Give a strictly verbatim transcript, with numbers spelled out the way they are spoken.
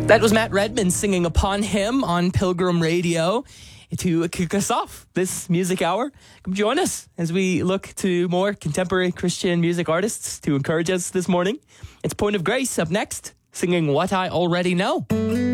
That was Matt Redman singing Upon Him on Pilgrim Radio. To kick us off this music hour, come join us as we look to more contemporary Christian music artists to encourage us this morning. It's Point of Grace up next, singing What I Already Know.